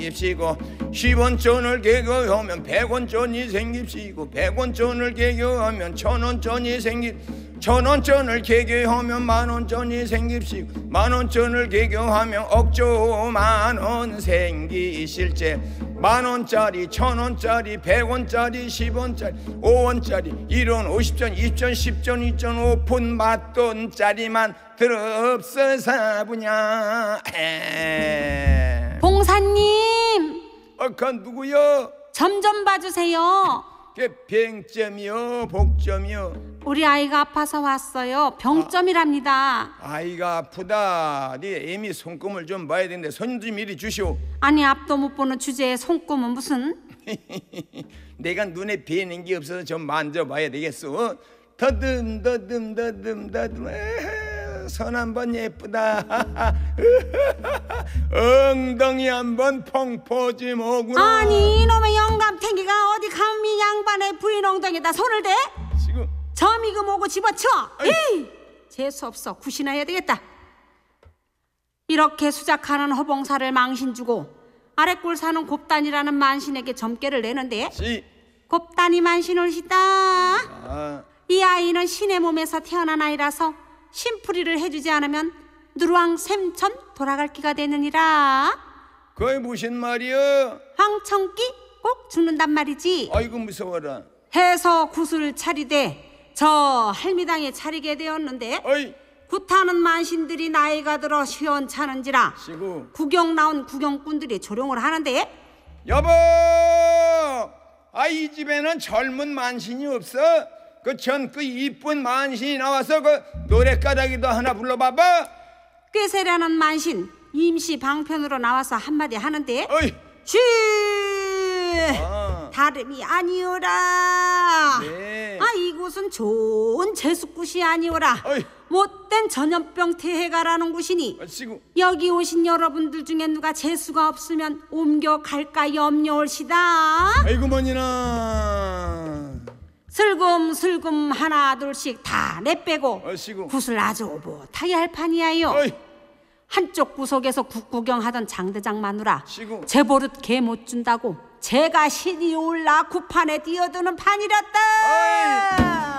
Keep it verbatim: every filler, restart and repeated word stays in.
입시고 십 원전을 개교하면 백 원전이 생깁시고 백 원전을 개교하면 천 원전이 생깁 천 원전을 개교하면 만 원전이 생깁시고 만 원전을 개교하면 억조 만 원 생기실제 만 원짜리 천 원짜리 백 원짜리 십 원짜리 오 원짜리 일 원 오십 전 이십 전 십 전 이 전 오픈 맛돈짜리만 들없어사부냐. 봉사님, 아까 누구요? 점 좀 봐주세요. 그 병점이요 복점이요? 우리 아이가 아파서 왔어요. 병점이랍니다. 아이가 아프다. 네 애미 손금을 좀 봐야 되는데 손 좀 이리 주시오. 아니, 앞도 못 보는 주제에 손금은 무슨? 내가 눈에 뵈는 게 없어서 좀 만져봐야 되겠어. 더듬 더듬 더듬 더듬. 손 한번 예쁘다. 엉덩이 한번 펑퍼지 뭐구나. 아니, 이놈의 영감탱기가 어디 감히 양반의 부인 엉덩이에다 손을 대? 지금 점이 그 뭐고 집어쳐. 에이, 재수없어. 굿이나 해야 되겠다. 이렇게 수작하는 허봉사를 망신 주고 아래꼴 사는 곱단이라는 만신에게 점괘를 내는데, 지. 곱단이 만신을 시다. 아. 이 아이는 신의 몸에서 태어난 아이라서 신풀이를 해주지 않으면 누르왕 샘천 돌아갈 기가 되느니라. 그게 무슨 말이야? 황청기 꼭 죽는단 말이지. 아이고 무서워라. 해서 굿을 차리되 저 할미당에 차리게 되었는데, 어이 굿하는 만신들이 나이가 들어 시원찮은지라 시구. 구경 나온 구경꾼들이 조롱을 하는데, 여보, 아 이 집에는 젊은 만신이 없어? 그 전 그 이쁜 만신이 나와서 그 노랫가락이도 하나 불러봐봐. 꾀세라는 만신 임시 방편으로 나와서 한마디 하는데, 어이. 쥐 아. 다름이 아니오라. 네. 아, 이곳은 좋은 제수굿이 아니오라. 어이. 못된 전염병 태해가라는 곳이니 시구. 여기 오신 여러분들 중에 누가 재수가 없으면 옮겨갈까 염려올시다. 아이고 뭐니나. 슬금슬금 하나 둘씩 다 내빼고 어시구. 굿을 아주 오붓하게 할 판이야요. 어이. 한쪽 구석에서 굿 구경하던 장대장 마누라 시구. 제 버릇 개 못 준다고 제가 신이 올라 굿판에 뛰어드는 판이랬다. 어이.